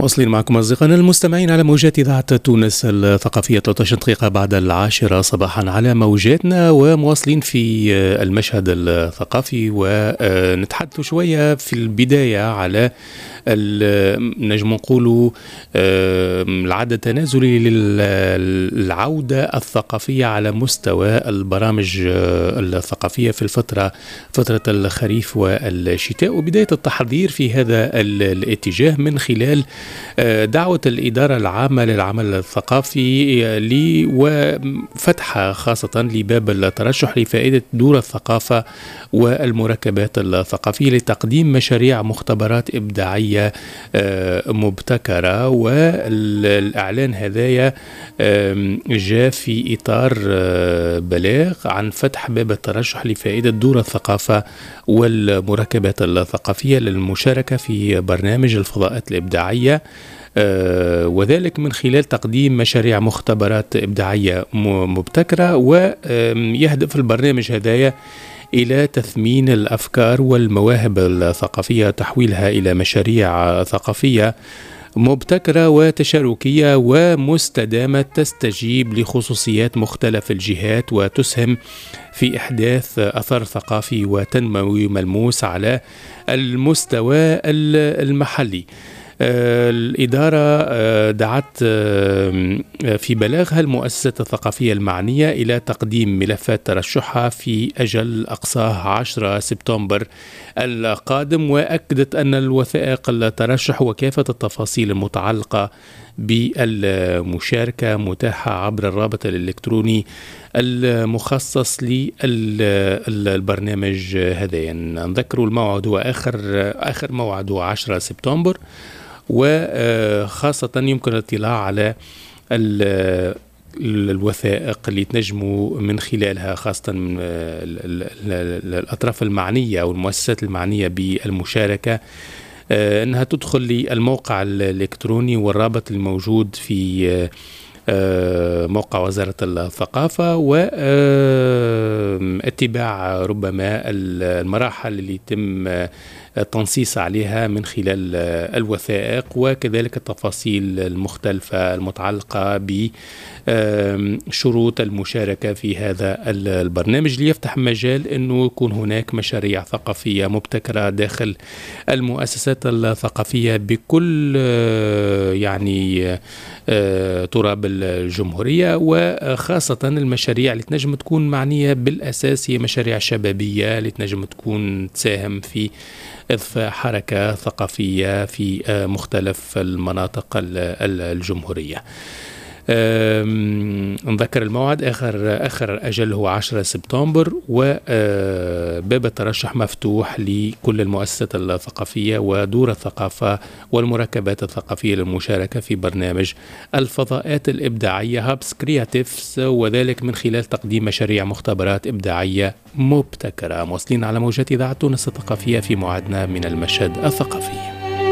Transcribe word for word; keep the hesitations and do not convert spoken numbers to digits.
واصلين معكم أصدقائنا المستمعين على موجات إذاعة تونس الثقافية ثلاثة عشر دقيقة بعد العاشرة صباحا على موجاتنا، ومواصلين في المشهد الثقافي. ونتحدث شوية في البداية على نجم نقولوا العادة التنازلي للعودة الثقافية على مستوى البرامج الثقافية في الفترة فترة الخريف والشتاء، وبداية التحضير في هذا الاتجاه من خلال دعوة الإدارة العامة للعمل الثقافي لي وفتحها خاصة لباب الترشح لفائدة دور الثقافة والمركبات الثقافية لتقديم مشاريع مختبرات إبداعية مبتكرة. والإعلان هذايا جاء في إطار بلاغ عن فتح باب الترشح لفائدة دور الثقافة والمركبات الثقافية للمشاركة في برنامج الفضاءات الإبداعية، وذلك من خلال تقديم مشاريع مختبرات إبداعية مبتكرة. ويهدف البرنامج هذايا إلى تثمين الأفكار والمواهب الثقافية، تحويلها إلى مشاريع ثقافية مبتكرة وتشاركية ومستدامة تستجيب لخصوصيات مختلف الجهات وتسهم في إحداث أثر ثقافي وتنموي ملموس على المستوى المحلي. الإدارة دعت في بلاغها المؤسسات الثقافية المعنية إلى تقديم ملفات ترشحها في أجل أقصاه عشرة سبتمبر القادم، وأكدت أن الوثائق الترشح وكافة التفاصيل المتعلقة بالمشاركة متاحة عبر الرابط الإلكتروني المخصص للبرنامج هذا. نذكروا الموعد هو آخر آخر موعد هو عشرة سبتمبر، وخاصة يمكن الاطلاع على الوثائق اللي تنجموا من خلالها خاصة الأطراف المعنية أو المؤسسات المعنية بالمشاركة أنها تدخل للموقع الإلكتروني والرابط الموجود في موقع وزارة الثقافة، واتباع ربما المراحل اللي يتم التنصيص عليها من خلال الوثائق، وكذلك التفاصيل المختلفة المتعلقة بشروط المشاركة في هذا البرنامج ليفتح مجال أنه يكون هناك مشاريع ثقافية مبتكرة داخل المؤسسات الثقافية بكل يعني تراب الجمهورية، وخاصة المشاريع اللي تنجم تكون معنية بالأساس هي مشاريع شبابية اللي تنجم تكون تساهم في إضفاء حركة ثقافية في مختلف المناطق الجمهورية. نذكر الموعد آخر آخر أجل هو عشرة سبتمبر، وباب الترشح مفتوح لكل المؤسسات الثقافية ودور الثقافة والمركبات الثقافية للمشاركة في برنامج الفضاءات الإبداعية هابس كرياتيفز، وذلك من خلال تقديم مشاريع مختبرات إبداعية مبتكرة. موصلين على موجات إذاعة تونس الثقافية في موعدنا من المشهد الثقافي.